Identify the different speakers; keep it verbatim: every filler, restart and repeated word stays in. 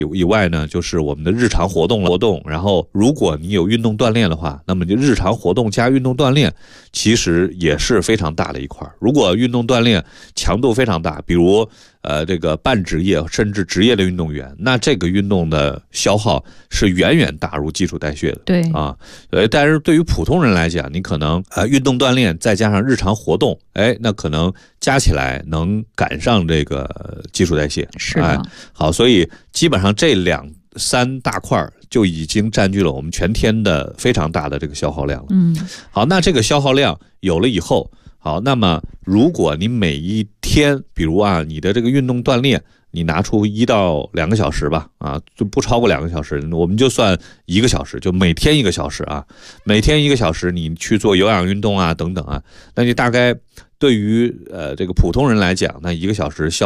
Speaker 1: 以外呢，就是我们的日常活动活动。然后，如果你有运动锻炼的话，那么就日常活动加运动锻炼，其实也是非常大的一块。如果运动锻炼强度非常大，比如呃这个半职业甚至职业的运动员，那这个运动的消耗是远远大于基础代谢的。
Speaker 2: 对
Speaker 1: 啊，呃，但是对于普通人来讲，你可能呃运动锻炼再加上日常活动，哎，那可能加起来能赶上这个基础代谢。
Speaker 2: 是的。
Speaker 1: 哎，好，所以基本上这两三大块就已经占据了我们全天的非常大的这个消耗量了。
Speaker 2: 嗯，
Speaker 1: 好，那这个消耗量有了以后，好，那么如果你每一天，比如啊，你的这个运动锻炼，你拿出一到两个小时吧，啊，就不超过两个小时，我们就算一个小时，就每天一个小时啊，每天一个小时，你去做有氧运动啊，等等啊，那你大概对于呃这个普通人来讲，那一个小时消